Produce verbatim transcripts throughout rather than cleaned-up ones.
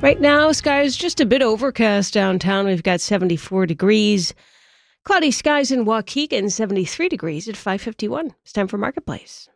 Right now, skies just a bit overcast downtown. We've got seventy-four degrees. Cloudy skies in Waukegan, seventy-three degrees at five fifty-one. It's time for Marketplace.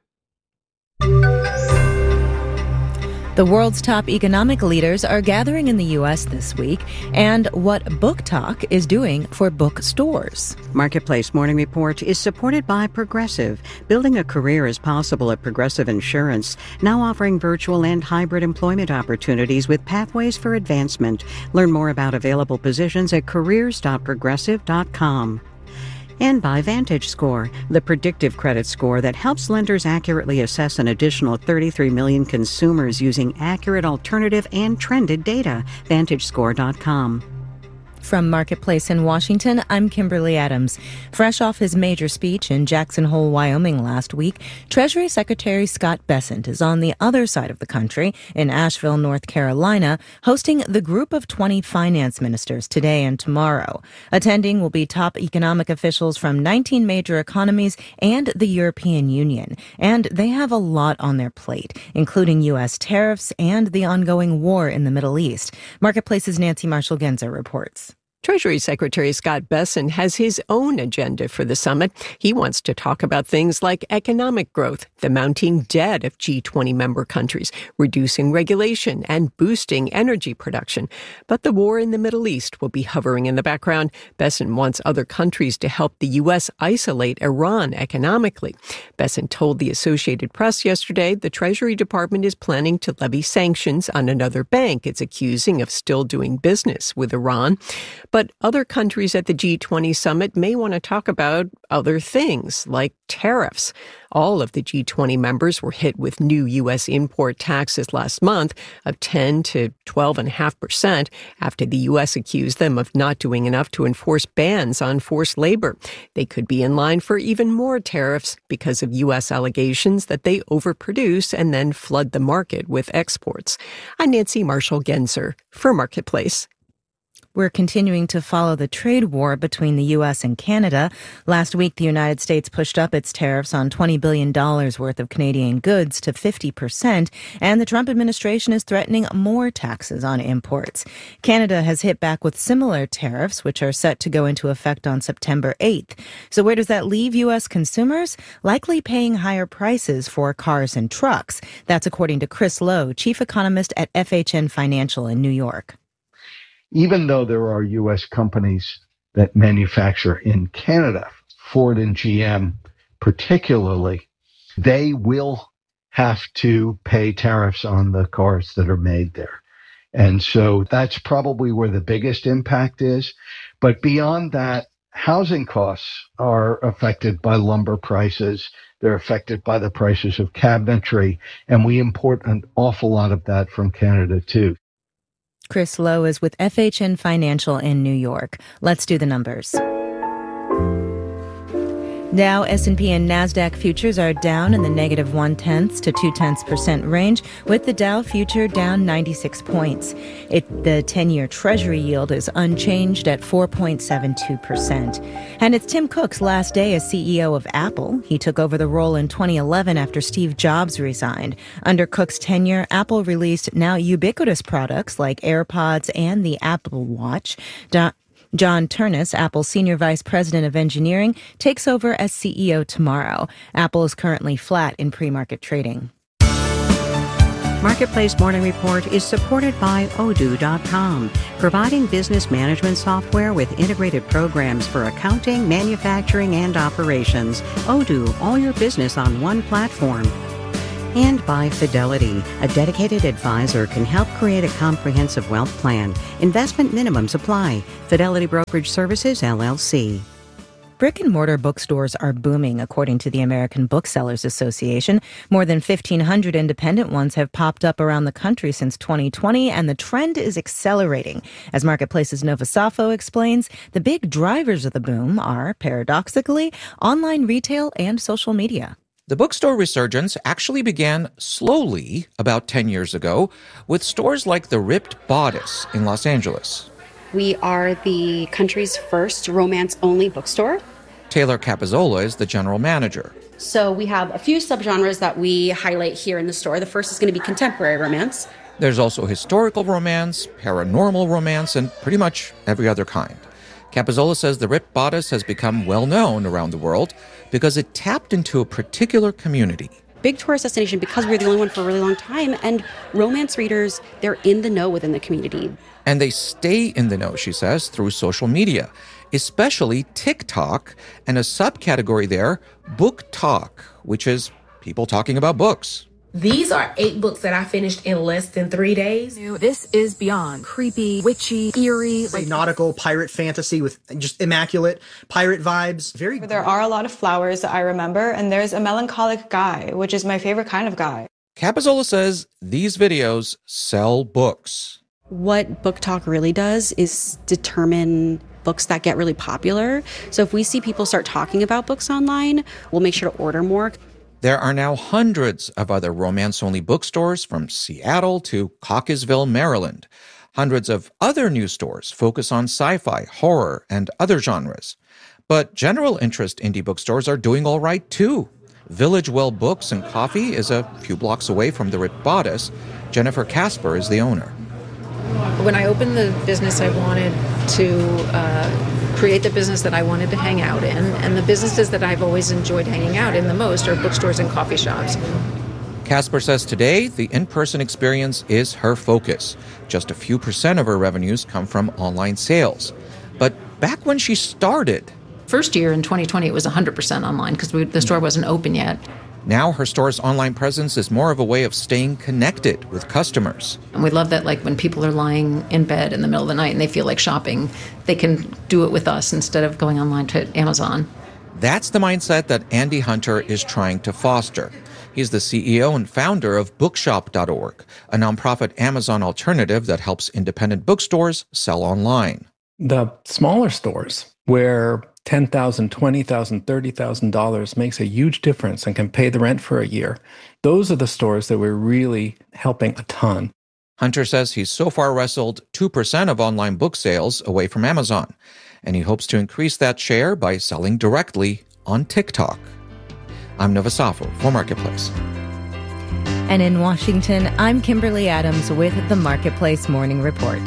The world's top economic leaders are gathering in the U S this week, and what BookTok is doing for bookstores. Marketplace Morning Report is supported by Progressive. Building a career is possible at Progressive Insurance, now offering virtual and hybrid employment opportunities with pathways for advancement. Learn more about available positions at careers dot progressive dot com. And by VantageScore, the predictive credit score that helps lenders accurately assess an additional thirty-three million consumers using accurate alternative and trended data. Vantage Score dot com. From Marketplace in Washington, I'm Kimberly Adams. Fresh off his major speech in Jackson Hole, Wyoming last week, Treasury Secretary Scott Bessent is on the other side of the country in Asheville, North Carolina, hosting the Group of twenty finance ministers today and tomorrow. Attending will be top economic officials from nineteen major economies and the European Union. And they have a lot on their plate, including U S tariffs and the ongoing war in the Middle East. Marketplace's Nancy Marshall-Genzer reports. Treasury Secretary Scott Bessent has his own agenda for the summit. He wants to talk about things like economic growth, the mounting debt of G twenty member countries, reducing regulation, and boosting energy production. But the war in the Middle East will be hovering in the background. Bessent wants other countries to help the U S isolate Iran economically. Bessent told the Associated Press yesterday the Treasury Department is planning to levy sanctions on another bank it's accusing of still doing business with Iran. But other countries at the G twenty summit may want to talk about other things, like tariffs. All of the G twenty members were hit with new U S import taxes last month of ten to twelve point five percent after the U S accused them of not doing enough to enforce bans on forced labor. They could be in line for even more tariffs because of U S allegations that they overproduce and then flood the market with exports. I'm Nancy Marshall-Genzer for Marketplace. We're continuing to follow the trade war between the U S and Canada. Last week, the United States pushed up its tariffs on twenty billion dollars worth of Canadian goods to fifty percent, and the Trump administration is threatening more taxes on imports. Canada has hit back with similar tariffs, which are set to go into effect on September eighth. So where does that leave U S consumers? Likely paying higher prices for cars and trucks. That's according to Chris Lowe, chief economist at F H N Financial in New York. Even though there are U S companies that manufacture in Canada, Ford and G M particularly, they will have to pay tariffs on the cars that are made there. And so that's probably where the biggest impact is. But beyond that, housing costs are affected by lumber prices. They're affected by the prices of cabinetry, and we import an awful lot of that from Canada too. Chris Lowe is with F H N Financial in New York. Let's do the numbers. Dow, S and P, and NASDAQ futures are down in the negative one-tenths to two-tenths percent range, with the Dow future down ninety-six points. It, the ten-year Treasury yield is unchanged at four point seven two percent. And it's Tim Cook's last day as C E O of Apple. He took over the role in twenty eleven after Steve Jobs resigned. Under Cook's tenure, Apple released now ubiquitous products like AirPods and the Apple Watch. Do- John Ternus, Apple's Senior Vice President of Engineering, takes over as C E O tomorrow. Apple is currently flat in pre-market trading. Marketplace Morning Report is supported by Odoo dot com, providing business management software with integrated programs for accounting, manufacturing, and operations. Odoo, all your business on one platform. And by Fidelity, a dedicated advisor can help create a comprehensive wealth plan. Investment minimums apply. Fidelity Brokerage Services, L L C. Brick-and-mortar bookstores are booming, according to the American Booksellers Association. More than fifteen hundred independent ones have popped up around the country since twenty twenty, and the trend is accelerating. As Marketplace's Nova Safo explains, the big drivers of the boom are, paradoxically, online retail and social media. The bookstore resurgence actually began slowly about ten years ago with stores like the Ripped Bodice in Los Angeles. We are the country's first romance-only bookstore. Taylor Capizzola is the general manager. So we have a few subgenres that we highlight here in the store. The first is going to be contemporary romance. There's also historical romance, paranormal romance, and pretty much every other kind. Capozzola says the Ripped Bodice has become well-known around the world because it tapped into a particular community. Big tourist destination because we were the only one for a really long time, and romance readers, they're in the know within the community. And they stay in the know, she says, through social media, especially TikTok, and a subcategory there, Book Talk, which is people talking about books. These are eight books that I finished in less than three days. This is beyond creepy, witchy, eerie, like nautical pirate fantasy with just immaculate pirate vibes. Very. There are a lot of flowers that I remember, and there's a melancholic guy, which is my favorite kind of guy. Capozzola says these videos sell books. What Book Talk really does is determine books that get really popular. So if we see people start talking about books online, we'll make sure to order more. There are now hundreds of other romance-only bookstores from Seattle to Cockeysville, Maryland. Hundreds of other new stores focus on sci-fi, horror, and other genres. But general interest indie bookstores are doing all right, too. Village Well Books and Coffee is a few blocks away from the Ripped Bodice. Jennifer Casper is the owner. When I opened the business, I wanted to uh, create the business that I wanted to hang out in, and the businesses that I've always enjoyed hanging out in the most are bookstores and coffee shops. Casper says today the in-person experience is her focus. Just a few percent of her revenues come from online sales. But back when she started... First year in twenty twenty, it was one hundred percent online because the store wasn't open yet. Now her store's online presence is more of a way of staying connected with customers. And we love that, like, when people are lying in bed in the middle of the night and they feel like shopping, they can do it with us instead of going online to Amazon. That's the mindset that Andy Hunter is trying to foster. He's the C E O and founder of bookshop dot org, a nonprofit Amazon alternative that helps independent bookstores sell online. The smaller stores where ten thousand dollars, twenty thousand dollars, thirty thousand dollars makes a huge difference and can pay the rent for a year. Those are the stores that we're really helping a ton. Hunter says he's so far wrestled two percent of online book sales away from Amazon, and he hopes to increase that share by selling directly on TikTok. I'm Nova Safo for Marketplace. And in Washington, I'm Kimberly Adams with the Marketplace Morning Report.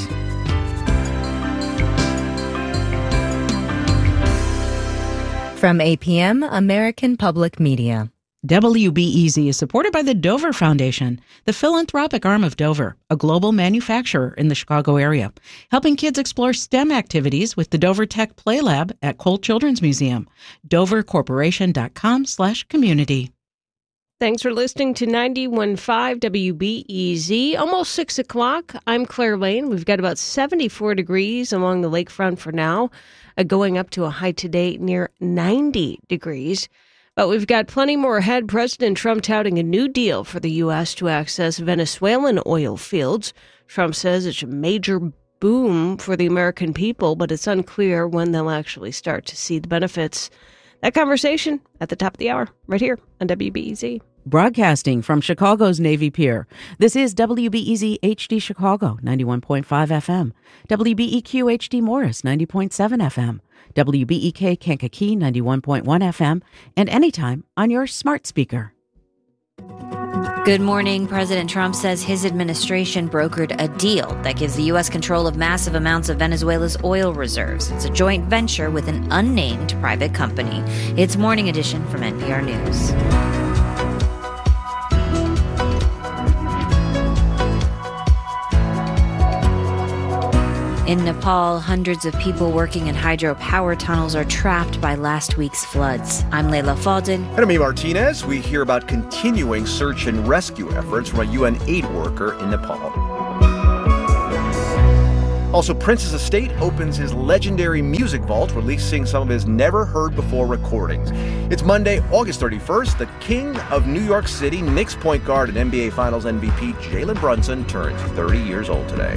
From A P M, American Public Media. W B E Z is supported by the Dover Foundation, the philanthropic arm of Dover, a global manufacturer in the Chicago area, helping kids explore STEM activities with the Dover Tech Play Lab at Cole Children's Museum. dover corporation dot com slash community. Thanks for listening to ninety-one point five W B E Z. Almost six o'clock. I'm Claire Lane. We've got about seventy-four degrees along the lakefront for now, uh, going up to a high today near ninety degrees. But we've got plenty more ahead. President Trump touting a new deal for the U S to access Venezuelan oil fields. Trump says it's a major boom for the American people, but it's unclear when they'll actually start to see the benefits. That conversation at the top of the hour, right here on W B E Z. Broadcasting from Chicago's Navy Pier, this is W B E Z H D Chicago, ninety-one point five F M, W B E Q H D Morris, ninety point seven F M, W B E K Kankakee, ninety-one point one F M, and anytime on your smart speaker. Good morning. President Trump says his administration brokered a deal that gives the U S control of massive amounts of Venezuela's oil reserves. It's a joint venture with an unnamed private company. It's Morning Edition from N P R News. In Nepal, hundreds of people working in hydropower tunnels are trapped by last week's floods. I'm Leila Fadel. And I'm E. Martinez. We hear about continuing search and rescue efforts from a U N aid worker in Nepal. Also, Prince's estate opens his legendary music vault, releasing some of his never-heard-before recordings. It's Monday, August thirty-first. The king of New York City, Knicks point guard and N B A Finals M V P Jalen Brunson turns thirty years old today.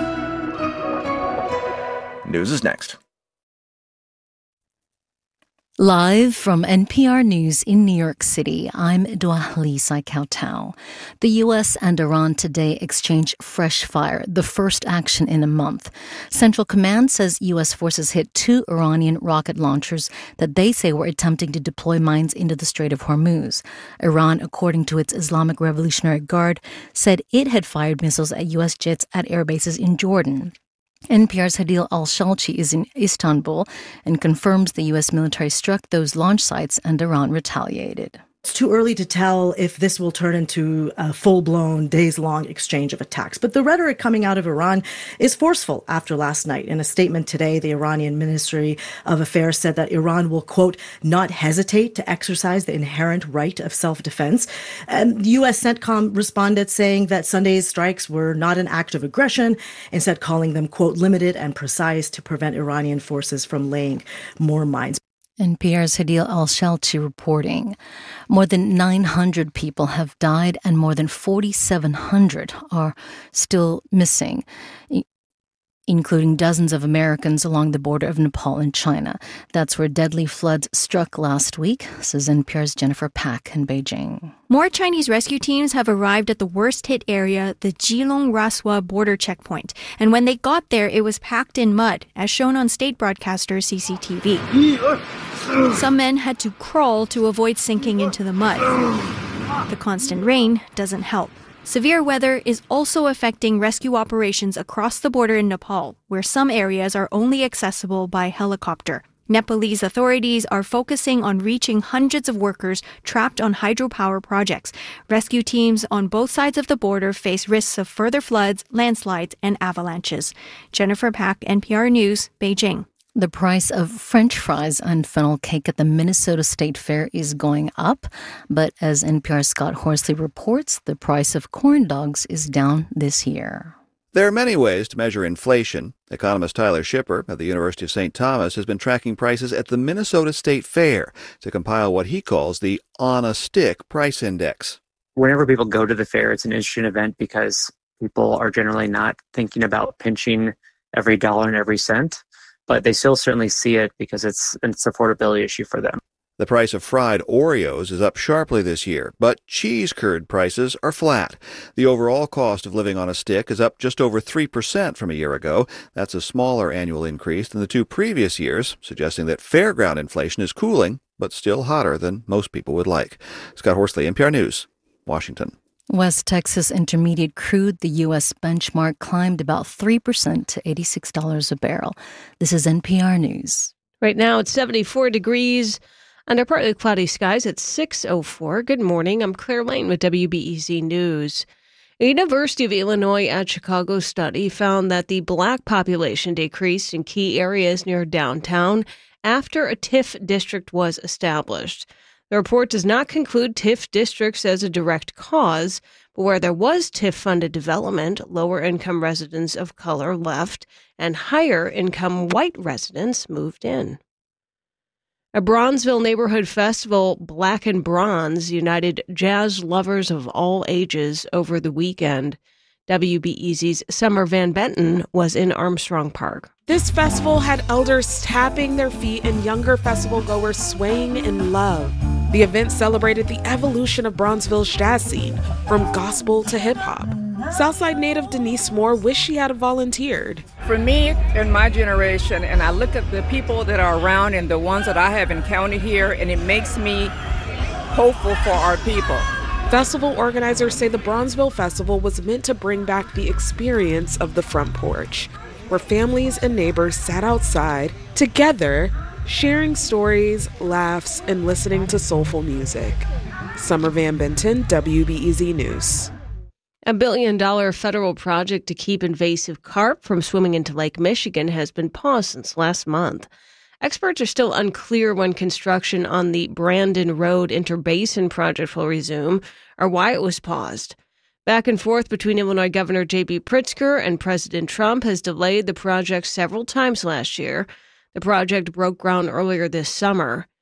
News is next. Live from N P R News in New York City, I'm Dua Sai Kautal. The U S and Iran today exchanged fresh fire, the first action in a month. Central Command says U S forces hit two Iranian rocket launchers that they say were attempting to deploy mines into the Strait of Hormuz. Iran, according to its Islamic Revolutionary Guard, said it had fired missiles at U S jets at air bases in Jordan. N P R's Hadil Al-Shalchi is in Istanbul and confirms the U S military struck those launch sites and Iran retaliated. It's too early to tell if this will turn into a full-blown, days-long exchange of attacks. But the rhetoric coming out of Iran is forceful after last night. In a statement today, the Iranian Ministry of Affairs said that Iran will, quote, not hesitate to exercise the inherent right of self-defense. And the U S CENTCOM responded saying that Sunday's strikes were not an act of aggression, instead calling them, quote, limited and precise to prevent Iranian forces from laying more mines. N P R's Hadil Al-Shalchi reporting. More than nine hundred people have died and more than forty-seven hundred are still missing, including dozens of Americans along the border of Nepal and China. That's where deadly floods struck last week, says N P R's Jennifer Pak in Beijing. More Chinese rescue teams have arrived at the worst-hit area, the Jilong-Raswa border checkpoint. And when they got there, it was packed in mud, as shown on state broadcaster C C T V. Some men had to crawl to avoid sinking into the mud. The constant rain doesn't help. Severe weather is also affecting rescue operations across the border in Nepal, where some areas are only accessible by helicopter. Nepalese authorities are focusing on reaching hundreds of workers trapped on hydropower projects. Rescue teams on both sides of the border face risks of further floods, landslides, and avalanches. Jennifer Pak, N P R News, Beijing. The price of French fries and funnel cake at the Minnesota State Fair is going up, but as N P R's Scott Horsley reports, the price of corn dogs is down this year. There are many ways to measure inflation. Economist Tyler Schipper at the University of Saint Thomas has been tracking prices at the Minnesota State Fair to compile what he calls the on-a-stick price index. Whenever people go to the fair, it's an interesting event because people are generally not thinking about pinching every dollar and every cent, but they still certainly see it because it's an affordability issue for them. The price of fried Oreos is up sharply this year, but cheese curd prices are flat. The overall cost of living on a stick is up just over three percent from a year ago. That's a smaller annual increase than the two previous years, suggesting that fairground inflation is cooling, but still hotter than most people would like. Scott Horsley, N P R News, Washington. West Texas Intermediate crude, the U S benchmark, climbed about three percent to eighty-six dollars a barrel. This is N P R News. Right now it's seventy-four degrees under partly cloudy skies at six oh four. Good morning. I'm Claire Lane with W B E Z News. A University of Illinois at Chicago study found that the black population decreased in key areas near downtown after a TIF district was established. The report does not conclude TIF districts as a direct cause, but where there was TIF-funded development, lower-income residents of color left and higher-income white residents moved in. A Bronzeville neighborhood festival, Black and Bronze, united jazz lovers of all ages over the weekend. W B E Z's Summer Van Benton was in Armstrong Park. This festival had elders tapping their feet and younger festival goers swaying in love. The event celebrated the evolution of Bronzeville's jazz scene, from gospel to hip-hop. Southside native Denise Moore wished she had volunteered. For me, in my generation, and I look at the people that are around and the ones that I have encountered here, and it makes me hopeful for our people. Festival organizers say the Bronzeville Festival was meant to bring back the experience of the front porch, where families and neighbors sat outside together, sharing stories, laughs, and listening to soulful music. Summer Van Benton, W B E Z News. A billion-dollar federal project to keep invasive carp from swimming into Lake Michigan has been paused since last month. Experts are still unclear when construction on the Brandon Road Interbasin project will resume or why it was paused. Back and forth between Illinois Governor J B Pritzker and President Trump has delayed the project several times last year. The project broke ground earlier this summer.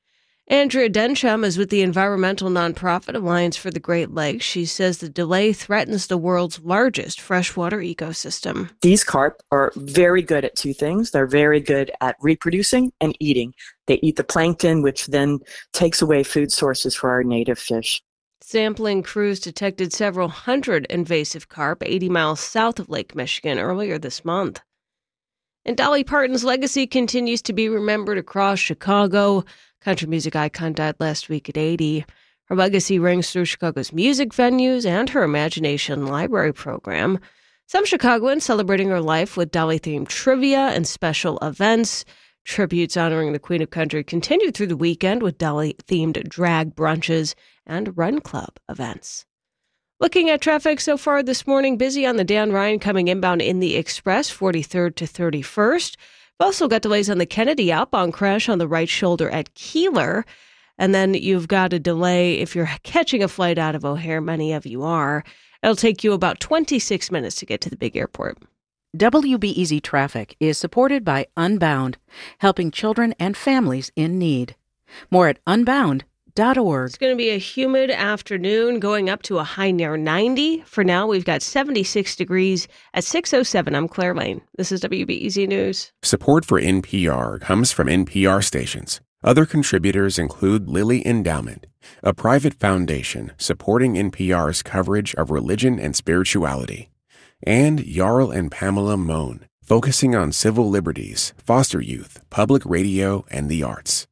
Andrea Densham is with the environmental nonprofit Alliance for the Great Lakes. She says the delay threatens the world's largest freshwater ecosystem. These carp are very good at two things. They're very good at reproducing and eating. They eat the plankton, which then takes away food sources for our native fish. Sampling crews detected several hundred invasive carp eighty miles south of Lake Michigan earlier this month. And Dolly Parton's legacy continues to be remembered across Chicago. Country music icon died last week at eighty. Her legacy rings through Chicago's music venues and her Imagination Library program. Some Chicagoans celebrating her life with Dolly-themed trivia and special events. Tributes honoring the Queen of Country continued through the weekend with Dolly-themed drag brunches and run club events. Looking at traffic so far this morning, busy on the Dan Ryan coming inbound in the Express, forty-third to thirty-first. We've also got delays on the Kennedy outbound crash on the right shoulder at Keeler. And then you've got a delay if you're catching a flight out of O'Hare. Many of you are. It'll take you about twenty-six minutes to get to the big airport. W B E Z Traffic is supported by Unbound, helping children and families in need. More at unbound dot org. It's going to be a humid afternoon, going up to a high near ninety. For now, we've got seventy-six degrees at six oh seven. I'm Claire Lane. This is W B E Z News. Support for N P R comes from N P R stations. Other contributors include Lilly Endowment, a private foundation supporting N P R's coverage of religion and spirituality, and Jarl and Pamela Mohn, focusing on civil liberties, foster youth, public radio, and the arts.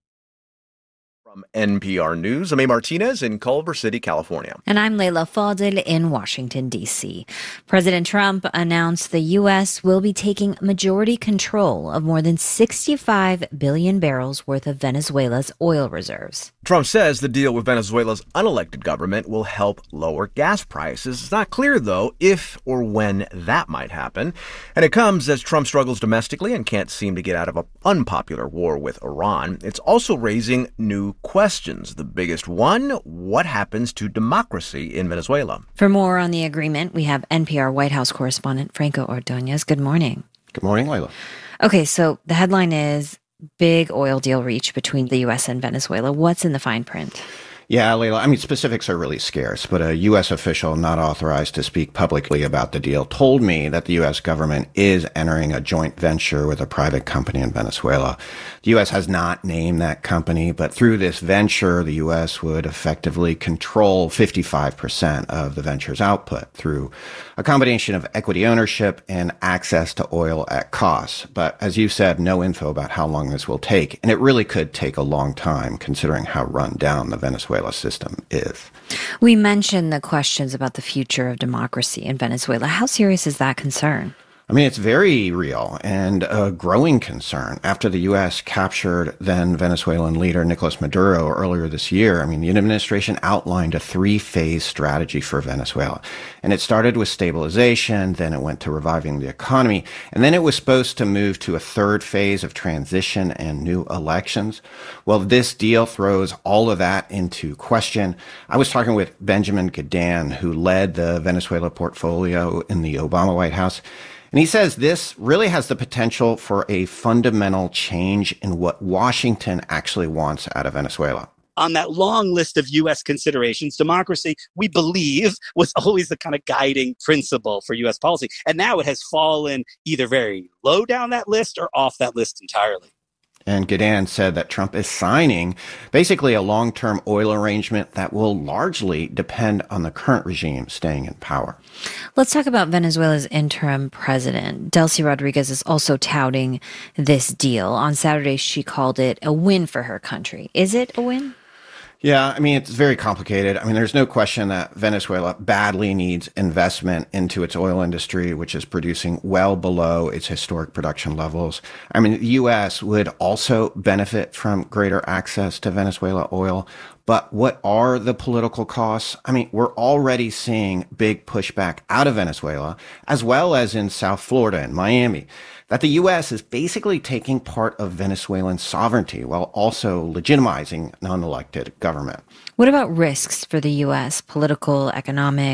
From N P R News, I'm A. Martinez in Culver City, California. And I'm Leila Fadel in Washington, D C. President Trump announced the U S will be taking majority control of more than sixty-five billion barrels worth of Venezuela's oil reserves. Trump says the deal with Venezuela's unelected government will help lower gas prices. It's not clear, though, if or when that might happen. And it comes as Trump struggles domestically and can't seem to get out of an unpopular war with Iran. It's also raising new questions. The biggest one, what happens to democracy in Venezuela? For more on the agreement, we have N P R White House correspondent Franco Ordonez. Good morning. Good morning, Leila. Okay, so the headline is big oil deal reached between the U S and Venezuela. What's in the fine print? Yeah, Leila, I mean, specifics are really scarce, but a U S official not authorized to speak publicly about the deal told me that the U S government is entering a joint venture with a private company in Venezuela. The U S has not named that company, but through this venture, the U S would effectively control fifty-five percent of the venture's output through a combination of equity ownership and access to oil at cost. But as you said, no info about how long this will take, and it really could take a long time considering how run down the Venezuela system is. We mentioned the questions about the future of democracy in Venezuela. How serious is that concern? I mean, it's very real and a growing concern. After the U S captured then Venezuelan leader Nicolas Maduro earlier this year, I mean, the administration outlined a three-phase strategy for Venezuela. And it started with stabilization, then it went to reviving the economy, and then it was supposed to move to a third phase of transition and new elections. Well, this deal throws all of that into question. I was talking with Benjamin Gadan, who led the Venezuela portfolio in the Obama White House. And he says this really has the potential for a fundamental change in what Washington actually wants out of Venezuela. On that long list of U S considerations, democracy, we believe, was always the kind of guiding principle for U S policy. And now it has fallen either very low down that list or off that list entirely. And Gadan said that Trump is signing basically a long-term oil arrangement that will largely depend on the current regime staying in power. Let's talk about Venezuela's interim president. Delcy Rodriguez is also touting this deal. On Saturday, she called it a win for her country. Is it a win? Yeah, I mean, it's very complicated. I mean, there's no question that Venezuela badly needs investment into its oil industry, which is producing well below its historic production levels. I mean, the U S would also benefit from greater access to Venezuela oil. But what are the political costs? I mean, we're already seeing big pushback out of Venezuela, as well as in South Florida and Miami, that the U S is basically taking part of Venezuelan sovereignty while also legitimizing an unelected government. What about risks for the U S, political, economic?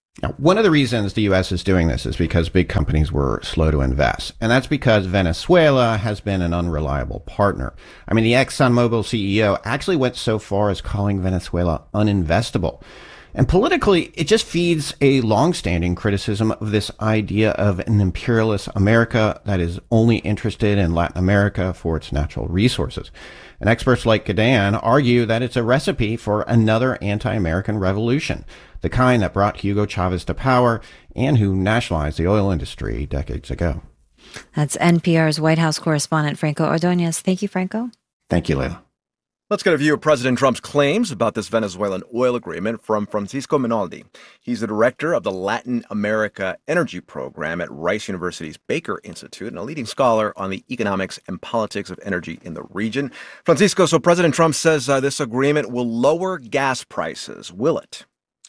Now, one of the reasons the U S is doing this is because big companies were slow to invest. And that's because Venezuela has been an unreliable partner. I mean, the ExxonMobil C E O actually went so far as calling Venezuela uninvestable. And politically, it just feeds a longstanding criticism of this idea of an imperialist America that is only interested in Latin America for its natural resources. And experts like Gedeon argue that it's a recipe for another anti-American revolution, the kind that brought Hugo Chavez to power and who nationalized the oil industry decades ago. That's N P R's White House correspondent Franco Ordonez. Thank you, Franco. Thank you, Leila. Let's get a view of President Trump's claims about this Venezuelan oil agreement from Francisco Minaldi. He's the director of the Latin America Energy Program at Rice University's Baker Institute and a leading scholar on the economics and politics of energy in the region. Francisco, so President Trump says uh, this agreement will lower gas prices. Will it?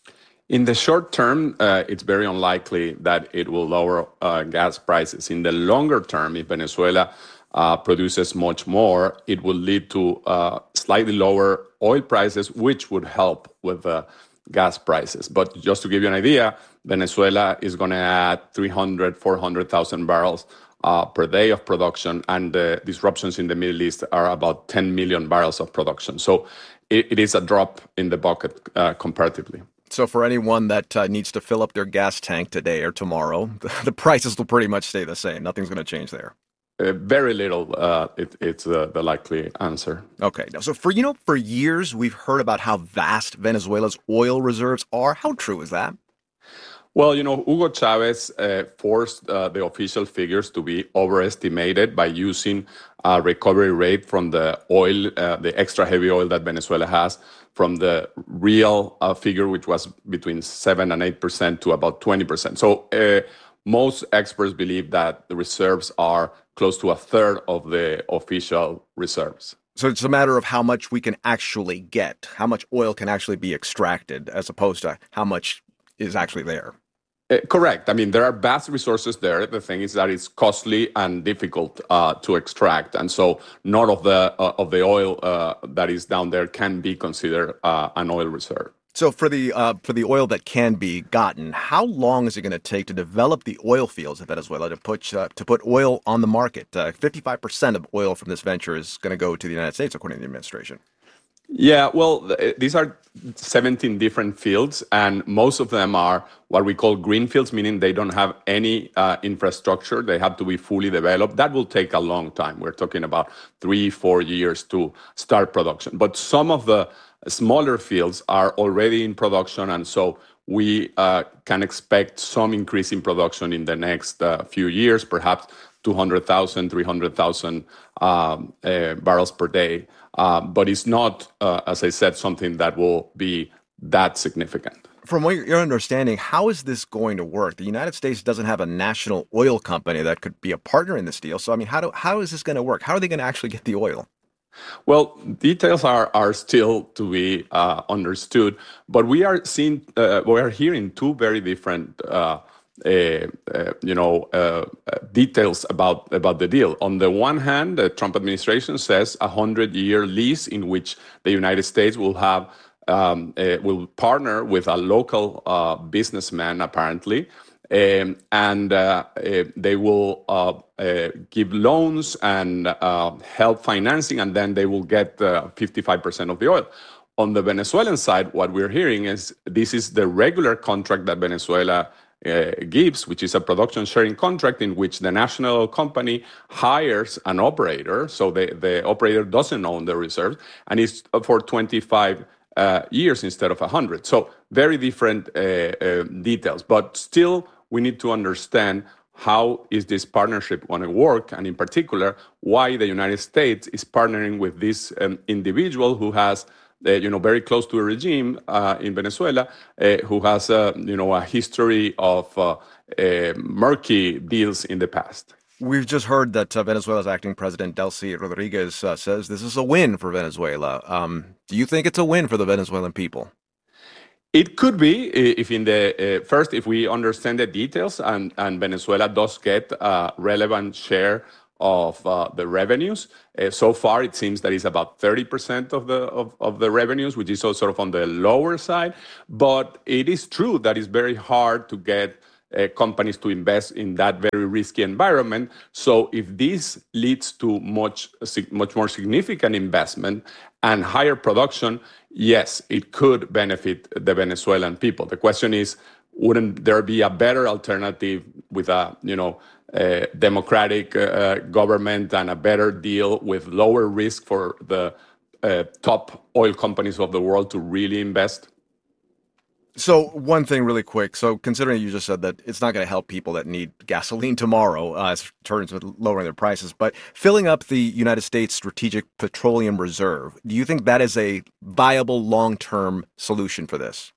In the short term, uh, it's very unlikely that it will lower uh, gas prices. In the longer term, if Venezuela Uh, produces much more, it will lead to uh, slightly lower oil prices, which would help with the gas prices. But just to give you an idea, Venezuela is going to add three hundred, four hundred thousand barrels uh, per day of production, and the disruptions in the Middle East are about ten million barrels of production. So it, it is a drop in the bucket uh, comparatively. So for anyone that uh, needs to fill up their gas tank today or tomorrow, the, the prices will pretty much stay the same. Nothing's going to change there. Uh, very little. Uh, it, it's uh, the likely answer. Okay. Now, so for, you know, for years, we've heard about how vast Venezuela's oil reserves are. How true is that? Well, you know, Hugo Chavez uh, forced uh, the official figures to be overestimated by using a recovery rate from the oil, uh, the extra heavy oil that Venezuela has, from the real uh, figure, which was between seven and eight percent to about twenty percent. So uh, most experts believe that the reserves are close to a third of the official reserves. So it's a matter of how much we can actually get, how much oil can actually be extracted, as opposed to how much is actually there. Uh, correct. I mean, there are vast resources there. The thing is that it's costly and difficult uh, to extract. And so none of the uh, of the oil uh, that is down there can be considered uh, an oil reserve. So for the uh, for the oil that can be gotten, how long is it going to take to develop the oil fields of Venezuela to put uh, to put oil on the market? Uh, fifty-five percent of oil from this venture is going to go to the United States, according to the administration. Yeah, well, th- these are seventeen different fields, and most of them are what we call green fields, meaning they don't have any uh, infrastructure. They have to be fully developed. That will take a long time. We're talking about three, four years to start production. But some of the smaller fields are already in production, and so we uh, can expect some increase in production in the next uh, few years, perhaps two hundred thousand, three hundred thousand um, uh, barrels per day. Uh, but it's not, uh, as I said, something that will be that significant. From what you're understanding, how is this going to work? The United States doesn't have a national oil company that could be a partner in this deal. So, I mean, how do how is this going to work? How are they going to actually get the oil? Well, details are, are still to be uh, understood, but we are seeing uh, we are hearing two very different, uh, uh, uh, you know, uh, details about about the deal. On the one hand, the Trump administration says a hundred-year lease in which the United States will have um, uh, will partner with a local uh, businessman, apparently. Um, and uh, uh, they will uh, uh, give loans and uh, help financing, and then they will get uh, fifty-five percent of the oil. On the Venezuelan side, what we're hearing is this is the regular contract that Venezuela uh, gives, which is a production sharing contract in which the national company hires an operator, so the, the operator doesn't own the reserves, and it's for twenty-five uh, years instead of one hundred. So very different uh, uh, details, but still we need to understand how is this partnership going to work, and in particular, why the United States is partnering with this um, individual who has, uh, you know, very close to a regime uh, in Venezuela, uh, who has, uh, you know, a history of uh, uh, murky deals in the past. We've just heard that uh, Venezuela's acting president, Delcy Rodriguez, uh, says this is a win for Venezuela. Um, do you think it's a win for the Venezuelan people? It could be if in the uh, first, if we understand the details and, and Venezuela does get a relevant share of uh, the revenues. Uh, so far, it seems that it's about thirty percent of the of, of the revenues, which is sort of on the lower side. But it is true that it's very hard to get uh, companies to invest in that very risky environment. So if this leads to much much more significant investment and higher production, yes, it could benefit the Venezuelan people. The question is, wouldn't there be a better alternative with a, you know, a democratic uh, government and a better deal with lower risk for the uh, top oil companies of the world to really invest? So one thing really quick. So considering you just said that it's not going to help people that need gasoline tomorrow uh, as terms with lowering their prices, but filling up the United States Strategic Petroleum Reserve, do you think that is a viable long-term solution for this?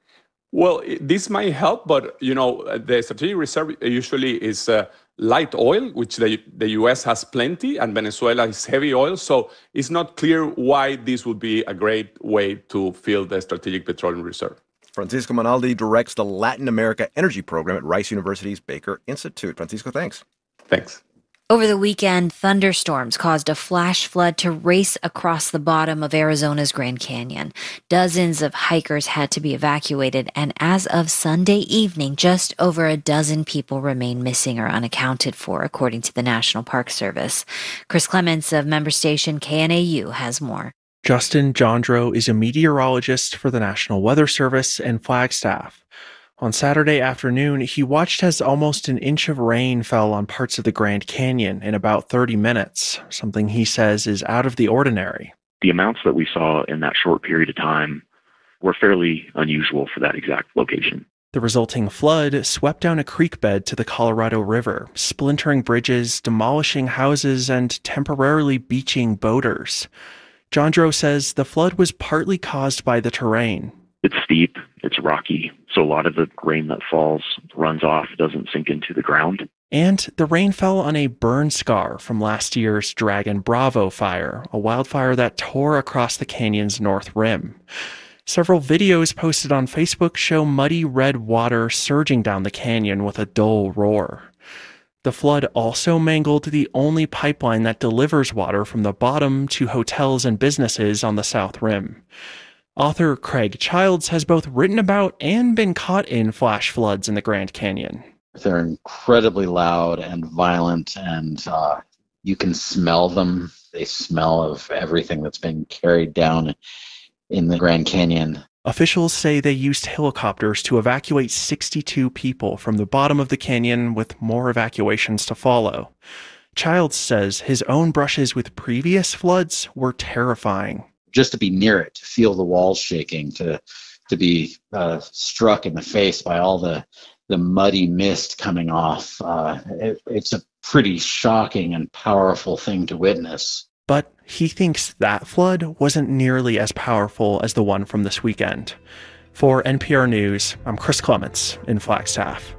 Well, it, this might help, but, you know, the strategic reserve usually is uh, light oil, which the, the U S has plenty, and Venezuela is heavy oil. So it's not clear why this would be a great way to fill the strategic petroleum reserve. Francisco Monaldi directs the Latin America Energy Program at Rice University's Baker Institute. Francisco, thanks. Thanks. Over the weekend, thunderstorms caused a flash flood to race across the bottom of Arizona's Grand Canyon. Dozens of hikers had to be evacuated, and as of Sunday evening, just over a dozen people remain missing or unaccounted for, according to the National Park Service. Chris Clements of member station K N A U has more. Justin Jandro is a meteorologist for the National Weather Service in Flagstaff. On Saturday afternoon, he watched as almost an inch of rain fell on parts of the Grand Canyon in about thirty minutes, something he says is out of the ordinary. The amounts that we saw in that short period of time were fairly unusual for that exact location. The resulting flood swept down a creek bed to the Colorado River, splintering bridges, demolishing houses, and temporarily beaching boaters. Jandro says the flood was partly caused by the terrain. It's steep, it's rocky, so a lot of the rain that falls runs off, doesn't sink into the ground. And the rain fell on a burn scar from last year's Dragon Bravo fire, a wildfire that tore across the canyon's north rim. Several videos posted on Facebook show muddy red water surging down the canyon with a dull roar. The flood also mangled the only pipeline that delivers water from the bottom to hotels and businesses on the south rim. Author Craig Childs has both written about and been caught in flash floods in the Grand Canyon. They're incredibly loud and violent, and uh, you can smell them. They smell of everything that's been carried down in the Grand Canyon. Officials say they used helicopters to evacuate sixty-two people from the bottom of the canyon, with more evacuations to follow. Childs says his own brushes with previous floods were terrifying. Just to be near it, to feel the walls shaking, to to be uh, struck in the face by all the, the muddy mist coming off, uh, it, it's a pretty shocking and powerful thing to witness. But he thinks that flood wasn't nearly as powerful as the one from this weekend. For N P R News, I'm Chris Clements in Flagstaff.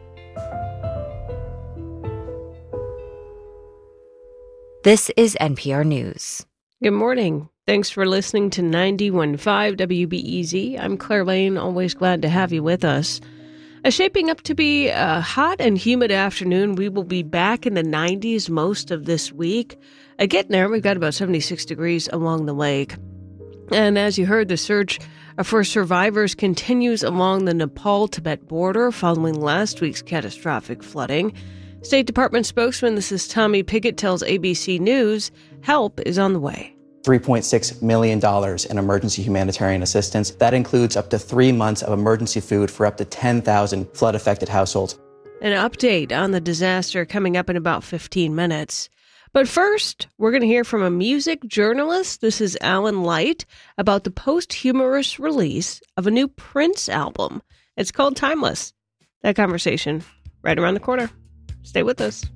This is N P R News. Good morning. Thanks for listening to ninety-one point five W B E Z. I'm Claire Lane, always glad to have you with us. Uh, shaping up to be a hot and humid afternoon. We will be back in the nineties most of this week. Uh, getting there, we've got about seventy-six degrees along the lake. And as you heard, the search for survivors continues along the Nepal-Tibet border following last week's catastrophic flooding. State Department spokesman, this is Tommy Pickett, tells A B C News, help is on the way. three point six million dollars in emergency humanitarian assistance. That includes up to three months of emergency food for up to ten thousand flood-affected households. An update on the disaster coming up in about fifteen minutes. But first, we're going to hear from a music journalist. This is Alan Light about the posthumous release of a new Prince album. It's called Timeless. That conversation right around the corner. Stay with us.